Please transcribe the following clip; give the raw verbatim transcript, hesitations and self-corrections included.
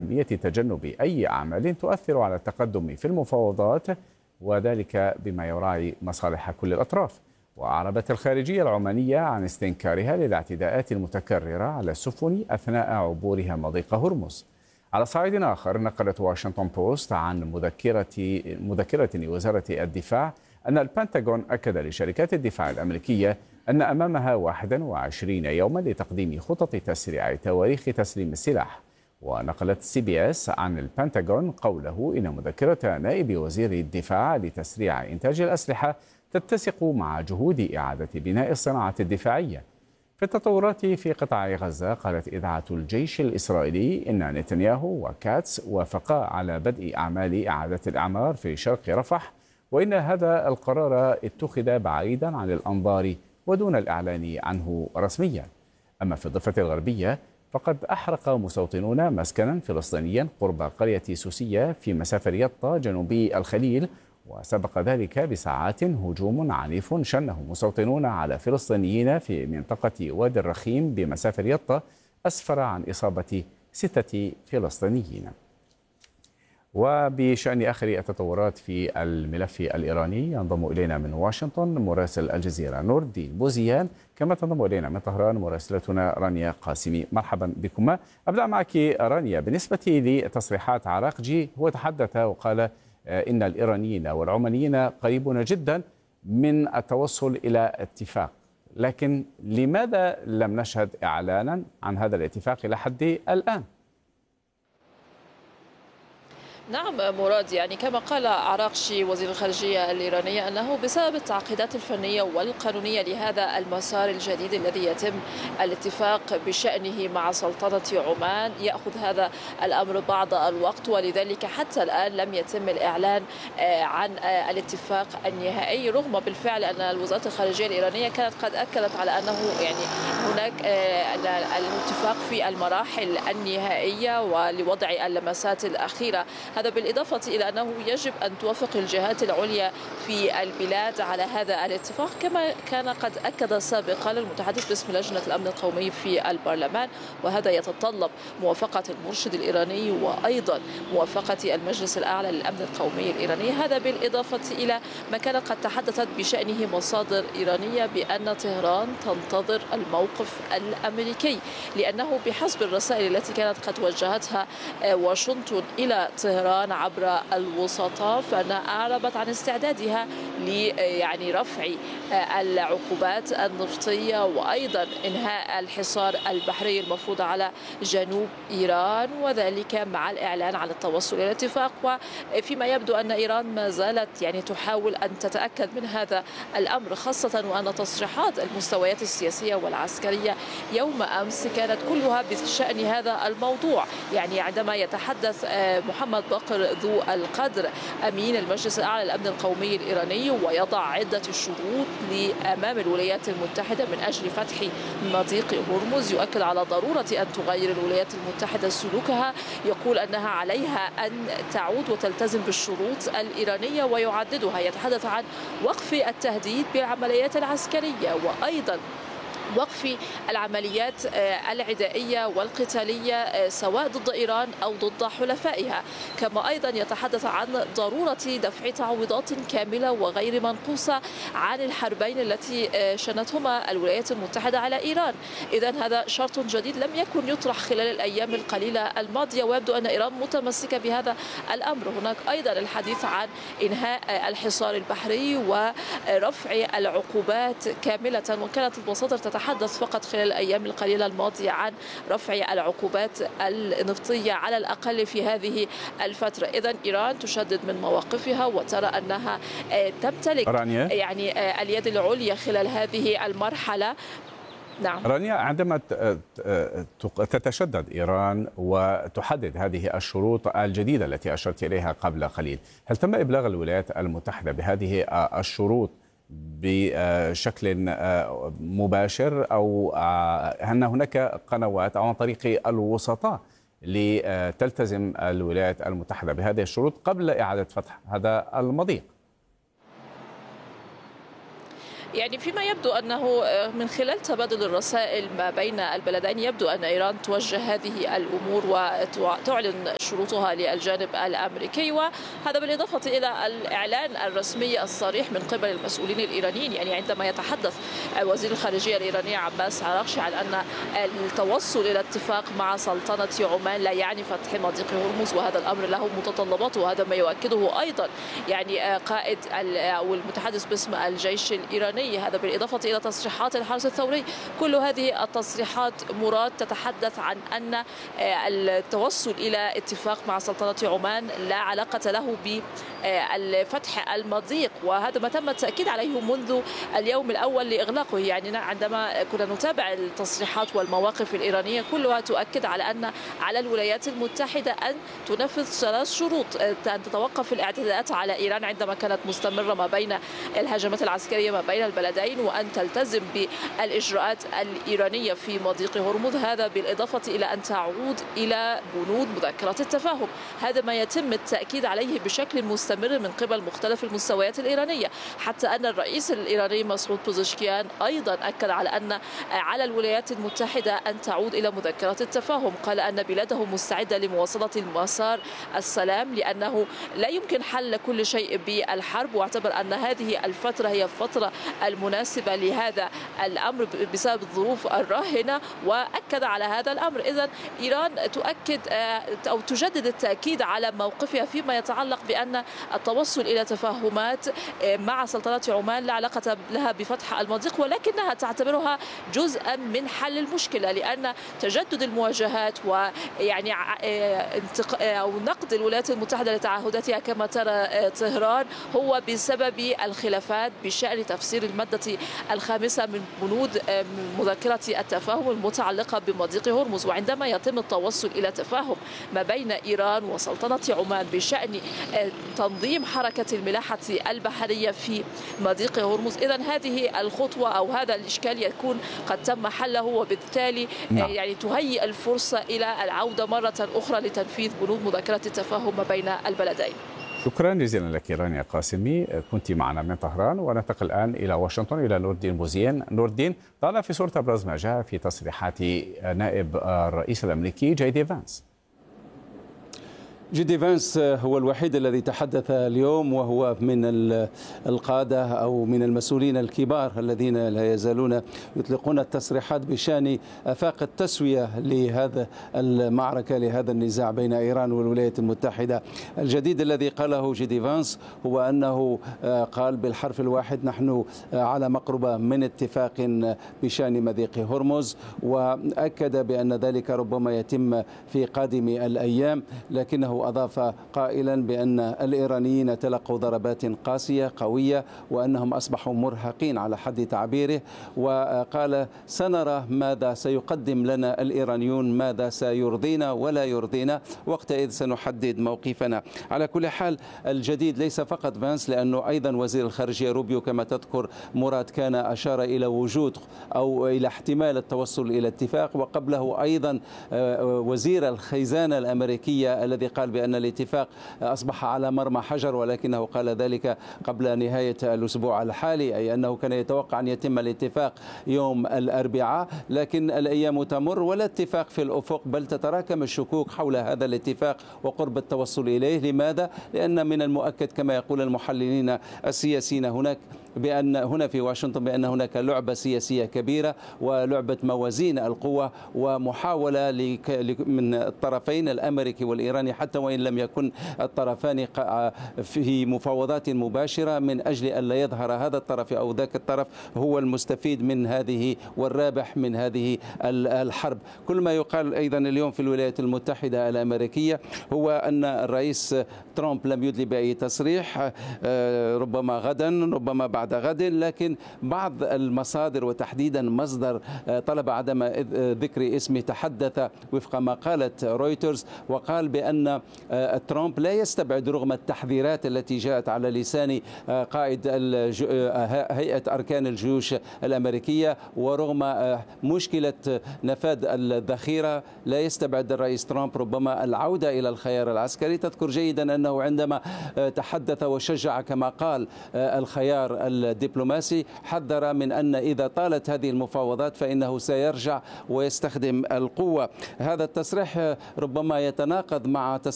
أهمية تجنب أي أعمال تؤثر على التقدم في المفاوضات، وذلك بما يراعي مصالح كل الأطراف. وأعربت الخارجية العمانية عن استنكارها للاعتداءات المتكررة على السفن أثناء عبورها مضيق هرمز. على صعيد آخر، نقلت واشنطن بوست عن مذكرة مذكرة لوزارة الدفاع أن البنتاغون أكد لشركات الدفاع الأمريكية أن أمامها واحد وعشرين يوما لتقديم خطط تسريع تواريخ تسليم السلاح. ونقلت سي بي اس عن البنتاغون قوله إن مذكرة نائب وزير الدفاع لتسريع إنتاج الأسلحة تتسق مع جهود إعادة بناء الصناعة الدفاعية. في التطورات في قطاع غزة، قالت إذاعة الجيش الإسرائيلي إن نتنياهو وكاتس وافقا على بدء أعمال إعادة الإعمار في شرق رفح، وإن هذا القرار اتخذ بعيدا عن الأنظار ودون الإعلان عنه رسميا. أما في الضفة الغربية، فقد أحرق مستوطنون مسكنا فلسطينيا قرب قرية سوسية في مسافة يطا جنوبي الخليل، وسبق ذلك بساعات هجوم عنيف شنه مستوطنون على فلسطينيين في منطقة وادي الرخيم بمسافة يطا، أسفر عن إصابة ستة فلسطينيين. وبشأن آخر التطورات في الملف الإيراني، ينضم إلينا من واشنطن مراسل الجزيرة نور الدين بوزيان، كما تنضم إلينا من طهران مراسلتنا رانيا قاسمي. مرحبا بكما. أبدأ معك رانيا، بالنسبة لتصريحات عراقجي، هو تحدث وقال إن الإيرانيين والعمانيين قريبون جدا من التوصل إلى اتفاق، لكن لماذا لم نشهد إعلانا عن هذا الاتفاق إلى حد الآن؟ نعم مراد، يعني كما قال عراقشي وزير الخارجية الإيرانية أنه بسبب التعقيدات الفنية والقانونية لهذا المسار الجديد الذي يتم الاتفاق بشأنه مع سلطنة عمان يأخذ هذا الأمر بعض الوقت، ولذلك حتى الآن لم يتم الإعلان عن الاتفاق النهائي، رغم بالفعل أن وزارة الخارجية الإيرانية كانت قد أكدت على أنه يعني هناك الاتفاق في المراحل النهائية ولوضع اللمسات الأخيرة. هذا بالإضافة إلى أنه يجب أن توافق الجهات العليا في البلاد على هذا الاتفاق، كما كان قد أكد سابقا المتحدث باسم لجنة الأمن القومي في البرلمان، وهذا يتطلب موافقة المرشد الإيراني وأيضا موافقة المجلس الأعلى للأمن القومي الإيراني. هذا بالإضافة إلى ما كانت قد تحدثت بشأنه مصادر إيرانية بأن طهران تنتظر الموقف الأمريكي، لأنه بحسب الرسائل التي كانت قد وجهتها واشنطن إلى طهران عبر الوسطاء، فأنها أعربت عن استعدادها ل يعني رفع العقوبات النفطية وأيضا إنهاء الحصار البحري المفروض على جنوب إيران، وذلك مع الإعلان عن التوصل إلى اتفاق. وفيما يبدو أن إيران ما زالت يعني تحاول أن تتأكد من هذا الأمر، خاصة وأن تصريحات المستويات السياسية والعسكرية يوم أمس كانت كلها بشأن هذا الموضوع. يعني عندما يتحدث محمد بقر ذو القدر أمين المجلس الأعلى للأمن القومي الإيراني ويضع عدة شروط أمام الولايات المتحدة من أجل فتح مضيق هرمز، يؤكد على ضرورة أن تغير الولايات المتحدة سلوكها، يقول أنها عليها أن تعود وتلتزم بالشروط الإيرانية ويعددها. يتحدث عن وقف التهديد بالعمليات العسكرية وأيضا وقف العمليات العدائية والقتالية سواء ضد إيران أو ضد حلفائها، كما أيضا يتحدث عن ضرورة دفع تعويضات كاملة وغير منقوصة عن الحربين التي شنتهما الولايات المتحدة على إيران. إذن هذا شرط جديد لم يكن يطرح خلال الأيام القليلة الماضية، ويبدو أن إيران متمسكة بهذا الأمر. هناك أيضا الحديث عن إنهاء الحصار البحري ورفع العقوبات كاملة، وكانت المصادر تتحدث فقط خلال الأيام القليلة الماضية عن رفع العقوبات النفطية على الأقل في هذه الفترة. إذن إيران تشدد من مواقفها وترى أنها تمتلك رانيا. يعني اليد العليا خلال هذه المرحلة. نعم رانيا، عندما تتشدد إيران وتحدد هذه الشروط الجديدة التي أشرت إليها قبل قليل، هل تم إبلاغ الولايات المتحدة بهذه الشروط بشكل مباشر، أو أن هناك قنوات أو عن طريق الوسطاء لتلتزم الولايات المتحدة بهذه الشروط قبل إعادة فتح هذا المضيق؟ يعني فيما يبدو أنه من خلال تبادل الرسائل ما بين البلدين يبدو أن إيران توجه هذه الأمور وتعلن شروطها للجانب الأمريكي، وهذا بالإضافة إلى الإعلان الرسمي الصريح من قبل المسؤولين الإيرانيين. يعني عندما يتحدث وزير الخارجية الإيراني عباس عراقشي عن أن التوصل إلى اتفاق مع سلطنة عمان لا يعني فتح مضيق هرمز، وهذا الأمر له متطلباته، وهذا ما يؤكده أيضا يعني قائد أو المتحدث باسم الجيش الإيراني. هذا بالإضافة إلى تصريحات الحرس الثوري. كل هذه التصريحات مراد تتحدث عن أن التوصل إلى اتفاق مع سلطنة عمان لا علاقة له بفتح المضيق، وهذا ما تم التأكيد عليه منذ اليوم الأول لإغلاقه. يعني عندما كنا نتابع التصريحات والمواقف الإيرانية كلها تؤكد على أن على الولايات المتحدة أن تنفذ ثلاث شروط: أن تتوقف الاعتداءات على إيران عندما كانت مستمرة ما بين الهجمات العسكرية ما بين البلدين، وأن تلتزم بالإجراءات الإيرانية في مضيق هرمز، هذا بالإضافة إلى أن تعود إلى بنود مذكرة التفاهم. هذا ما يتم التأكيد عليه بشكل مستمر من قبل مختلف المستويات الإيرانية، حتى أن الرئيس الإيراني مسعود بوزشكيان أيضا أكد على أن على الولايات المتحدة أن تعود إلى مذكرة التفاهم. قال أن بلاده مستعدة لمواصلة المسار السلام لأنه لا يمكن حل كل شيء بالحرب، واعتبر أن هذه الفترة هي الفترة المناسبة لهذا الأمر بسبب الظروف الراهنة، وأكد على هذا الأمر. إذن إيران تؤكد أو تجدد التأكيد على موقفها فيما يتعلق بأن التوصل إلى تفاهمات مع سلطنة عمان لا علاقة لها بفتح المضيق، ولكنها تعتبرها جزءا من حل المشكلة، لأن تجدد المواجهات ويعني أو نقد الولايات المتحدة لتعهداتها كما ترى طهران هو بسبب الخلافات بشأن تفسير المادة الخامسة من بنود مذكرة التفاهم المتعلقة بمضيق هرمز. وعندما يتم التوصل إلى تفاهم ما بين إيران وسلطنة عمان بشأن تنظيم حركة الملاحة البحرية في مضيق هرمز، إذن هذه الخطوة أو هذا الإشكال يكون قد تم حله، وبالتالي نعم. يعني تهيئ الفرصة إلى العودة مرة أخرى لتنفيذ بنود مذكرة التفاهم ما بين البلدين. شكرا جزيلا لك رانيا قاسمي، كنت معنا من طهران. وننتقل الآن إلى واشنطن إلى نور الدين بوزين. نور الدين، ضعنا في صورة أبرز ما جاء في تصريحات نائب الرئيس الأمريكي جي دي فانس. جي دي فانس هو الوحيد الذي تحدث اليوم، وهو من القادة أو من المسؤولين الكبار الذين لا يزالون يطلقون التصريحات بشأن آفاق التسوية لهذا المعركة، لهذا النزاع بين إيران والولايات المتحدة. الجديد الذي قاله جي دي فانس هو أنه قال بالحرف الواحد: نحن على مقربة من اتفاق بشأن مضيق هرمز، وأكد بأن ذلك ربما يتم في قادم الأيام، لكنه أضاف قائلا بأن الإيرانيين تلقوا ضربات قاسية قوية وأنهم أصبحوا مرهقين على حد تعبيره، وقال: سنرى ماذا سيقدم لنا الإيرانيون، ماذا سيرضينا ولا يرضينا، وقتئذ سنحدد موقفنا. على كل حال الجديد ليس فقط فانس، لأنه أيضا وزير الخارجية روبيو كما تذكر مراد كان أشار إلى وجود أو إلى احتمال التوصل إلى اتفاق، وقبله أيضا وزير الخزانة الأمريكية الذي قال بأن الاتفاق أصبح على مرمى حجر، ولكنه قال ذلك قبل نهاية الأسبوع الحالي، أي أنه كان يتوقع أن يتم الاتفاق يوم الأربعاء، لكن الأيام تمر ولا اتفاق في الأفق، بل تتراكم الشكوك حول هذا الاتفاق وقرب التوصل إليه. لماذا؟ لأن من المؤكد كما يقول المحللين السياسيين هناك بأن هنا في واشنطن بأن هناك لعبة سياسية كبيرة ولعبة موازين القوة، ومحاولة من الطرفين الأمريكي والإيراني، حتى وإن لم يكن الطرفان في مفاوضات مباشرة، من أجل أن لا يظهر هذا الطرف أو ذاك الطرف هو المستفيد من هذه والرابح من هذه الحرب. كل ما يقال أيضا اليوم في الولايات المتحدة الأمريكية هو أن الرئيس ترامب لم يدلي بأي تصريح، ربما غدا ربما بعد غد، لكن بعض المصادر وتحديدا مصدر طلب عدم ذكر اسمه تحدث وفق ما قالت رويترز، وقال بأن ترامب لا يستبعد رغم التحذيرات التي جاءت على لسان قائد هيئة أركان الجيوش الأمريكية، ورغم مشكلة نفاذ الذخيرة لا يستبعد الرئيس ترامب ربما العودة إلى الخيار العسكري. تذكر جيدا أنه عندما تحدث وشجع كما قال الخيار الدبلوماسي حذر من أن إذا طالت هذه المفاوضات فإنه سيرجع ويستخدم القوة. هذا التصريح ربما يتناقض مع